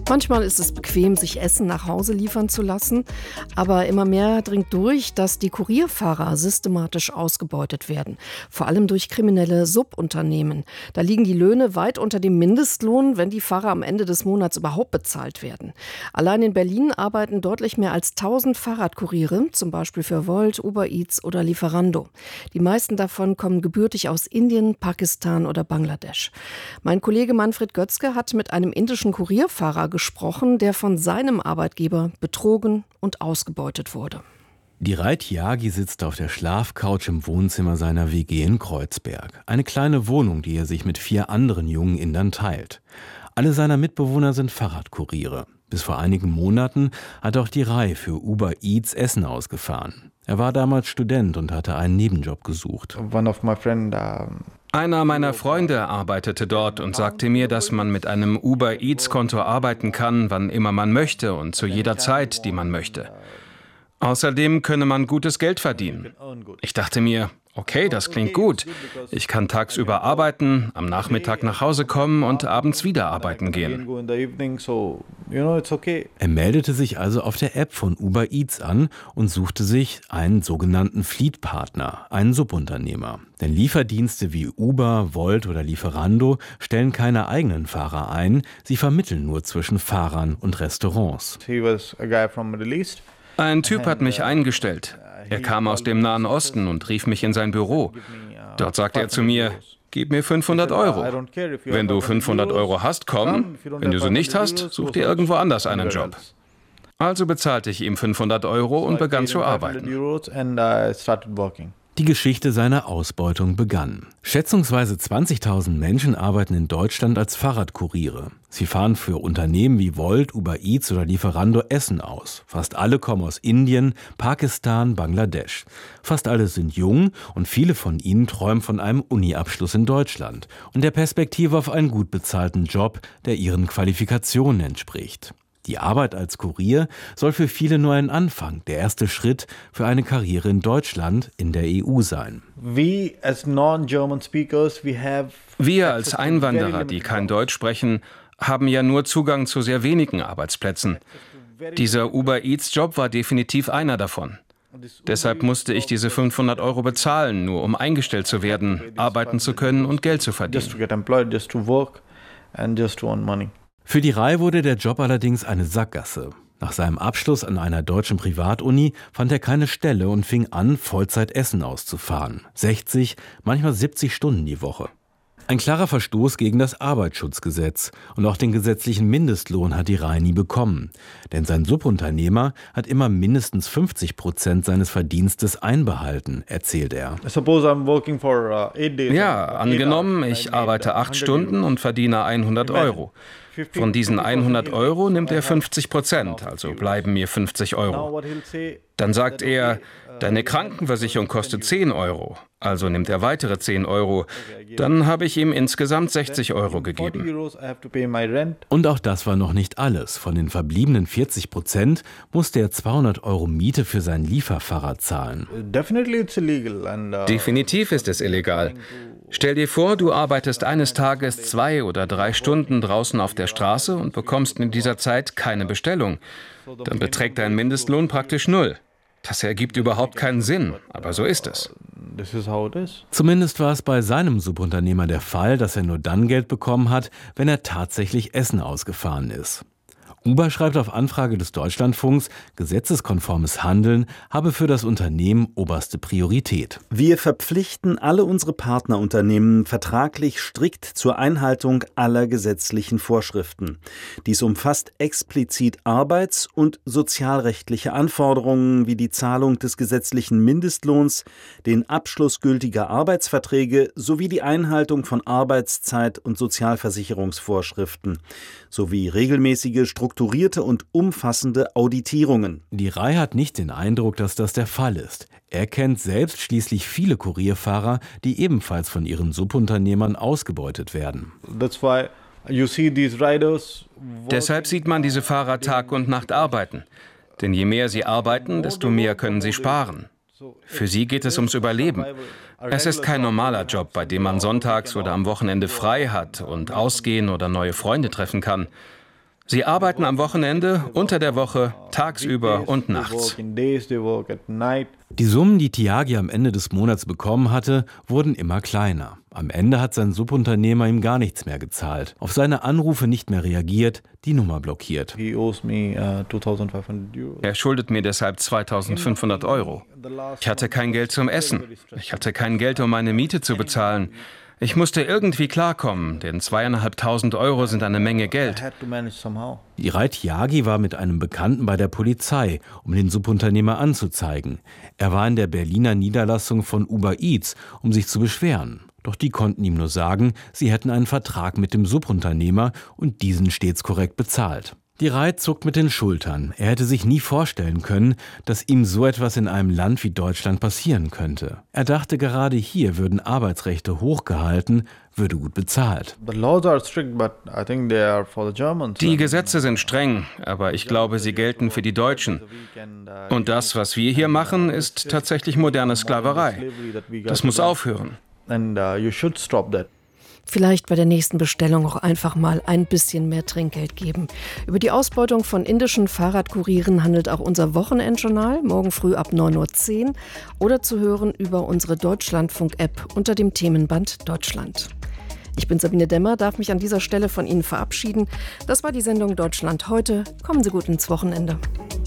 Manchmal ist es bequem, sich Essen nach Hause liefern zu lassen, aber immer mehr dringt durch, dass die Kurierfahrer systematisch ausgebeutet werden, vor allem durch kriminelle Subunternehmen. Da liegen die Löhne weit unter dem Mindestlohn, wenn die Fahrer am Ende des Monats überhaupt bezahlt werden. Allein in Berlin arbeiten deutlich mehr als 1000 Fahrradkuriere, zum Beispiel für Wolt, Uber Eats oder Lieferando. Die meisten davon kommen gebürtig aus Indien, Pakistan oder Bangladesch. Mein Kollege Manfred Götzke hat mit einem indischen Kurierfahrer gesprochen, der von seinem Arbeitgeber betrogen und ausgebeutet wurde. Dhirai Tyagi sitzt auf der Schlafcouch im Wohnzimmer seiner WG in Kreuzberg. Eine kleine Wohnung, die er sich mit 4 anderen jungen Indern teilt. Alle seiner Mitbewohner sind Fahrradkuriere. Bis vor einigen Monaten hat auch Dhirai für Uber Eats Essen ausgefahren. Er war damals Student und hatte einen Nebenjob gesucht. Einer meiner Freunde arbeitete dort und sagte mir, dass man mit einem Uber Eats-Konto arbeiten kann, wann immer man möchte und zu jeder Zeit, die man möchte. Außerdem könne man gutes Geld verdienen. Ich dachte mir, okay, das klingt gut. Ich kann tagsüber arbeiten, am Nachmittag nach Hause kommen und abends wieder arbeiten gehen. Er meldete sich also auf der App von Uber Eats an und suchte sich einen sogenannten Fleet-Partner, einen Subunternehmer. Denn Lieferdienste wie Uber, Wolt oder Lieferando stellen keine eigenen Fahrer ein, sie vermitteln nur zwischen Fahrern und Restaurants. Ein Typ hat mich eingestellt. Er kam aus dem Nahen Osten und rief mich in sein Büro. Dort sagte er zu mir, gib mir 500 Euro. Wenn du 500 Euro hast, komm. Wenn du sie nicht hast, such dir irgendwo anders einen Job. Also bezahlte ich ihm 500 Euro und begann zu arbeiten. Die Geschichte seiner Ausbeutung begann. Schätzungsweise 20.000 Menschen arbeiten in Deutschland als Fahrradkuriere. Sie fahren für Unternehmen wie Wolt, Uber Eats oder Lieferando Essen aus. Fast alle kommen aus Indien, Pakistan, Bangladesch. Fast alle sind jung und viele von ihnen träumen von einem Uni-Abschluss in Deutschland und der Perspektive auf einen gut bezahlten Job, der ihren Qualifikationen entspricht. Die Arbeit als Kurier soll für viele nur ein Anfang, der erste Schritt für eine Karriere in Deutschland, in der EU sein. Wir als Einwanderer, die kein Deutsch sprechen, haben ja nur Zugang zu sehr wenigen Arbeitsplätzen. Dieser Uber Eats-Job war definitiv einer davon. Deshalb musste ich diese 500 Euro bezahlen, nur um eingestellt zu werden, arbeiten zu können und Geld zu verdienen. Für Dhirai wurde der Job allerdings eine Sackgasse. Nach seinem Abschluss an einer deutschen Privatuni fand er keine Stelle und fing an, Vollzeit Essen auszufahren. 60, manchmal 70 Stunden die Woche. Ein klarer Verstoß gegen das Arbeitsschutzgesetz und auch den gesetzlichen Mindestlohn hat Dhirai nie bekommen. Denn sein Subunternehmer hat immer mindestens 50% seines Verdienstes einbehalten, erzählt er. Ja, angenommen, ich arbeite 8 Stunden und verdiene 100 Euro. Von diesen 100 Euro nimmt er 50%, also bleiben mir 50 Euro. Dann sagt er, deine Krankenversicherung kostet 10 Euro, also nimmt er weitere 10 Euro. Dann habe ich ihm insgesamt 60 Euro gegeben. Und auch das war noch nicht alles. Von den verbliebenen 40% musste er 200 Euro Miete für sein Lieferfahrrad zahlen. Definitiv ist es illegal. Stell dir vor, du arbeitest eines Tages 2 oder 3 Stunden draußen auf der Straße und bekommst in dieser Zeit keine Bestellung. Dann beträgt dein Mindestlohn praktisch 0. Das ergibt überhaupt keinen Sinn, aber so ist es. Zumindest war es bei seinem Subunternehmer der Fall, dass er nur dann Geld bekommen hat, wenn er tatsächlich Essen ausgefahren ist. Uber schreibt auf Anfrage des Deutschlandfunks, gesetzeskonformes Handeln habe für das Unternehmen oberste Priorität. Wir verpflichten alle unsere Partnerunternehmen vertraglich strikt zur Einhaltung aller gesetzlichen Vorschriften. Dies umfasst explizit arbeits- und sozialrechtliche Anforderungen wie die Zahlung des gesetzlichen Mindestlohns, den Abschluss gültiger Arbeitsverträge sowie die Einhaltung von Arbeitszeit- und Sozialversicherungsvorschriften sowie regelmäßige strukturierte und umfassende Auditierungen. Dhirai hat nicht den Eindruck, dass das der Fall ist. Er kennt selbst schließlich viele Kurierfahrer, die ebenfalls von ihren Subunternehmern ausgebeutet werden. Deshalb sieht man diese Fahrer Tag und Nacht arbeiten. Denn je mehr sie arbeiten, desto mehr können sie sparen. Für sie geht es ums Überleben. Es ist kein normaler Job, bei dem man sonntags oder am Wochenende frei hat und ausgehen oder neue Freunde treffen kann. Sie arbeiten am Wochenende, unter der Woche, tagsüber und nachts. Die Summen, die Tyagi am Ende des Monats bekommen hatte, wurden immer kleiner. Am Ende hat sein Subunternehmer ihm gar nichts mehr gezahlt, auf seine Anrufe nicht mehr reagiert, die Nummer blockiert. Er schuldet mir deshalb 2.500 €. Ich hatte kein Geld zum Essen. Ich hatte kein Geld, um meine Miete zu bezahlen. Ich musste irgendwie klarkommen, denn 2.500 € sind eine Menge Geld. Irai Tyagi war mit einem Bekannten bei der Polizei, um den Subunternehmer anzuzeigen. Er war in der Berliner Niederlassung von Uber Eats, um sich zu beschweren. Doch die konnten ihm nur sagen, sie hätten einen Vertrag mit dem Subunternehmer und diesen stets korrekt bezahlt. Irai zuckt mit den Schultern. Er hätte sich nie vorstellen können, dass ihm so etwas in einem Land wie Deutschland passieren könnte. Er dachte, gerade hier würden Arbeitsrechte hochgehalten, würde gut bezahlt. Die Gesetze sind streng, aber ich glaube, sie gelten für die Deutschen. Und das, was wir hier machen, ist tatsächlich moderne Sklaverei. Das muss aufhören. Vielleicht bei der nächsten Bestellung auch einfach mal ein bisschen mehr Trinkgeld geben. Über die Ausbeutung von indischen Fahrradkurieren handelt auch unser Wochenendjournal, morgen früh ab 9:10 Uhr oder zu hören über unsere Deutschlandfunk-App unter dem Themenband Deutschland. Ich bin Sabine Demmer, darf mich an dieser Stelle von Ihnen verabschieden. Das war die Sendung Deutschland heute. Kommen Sie gut ins Wochenende.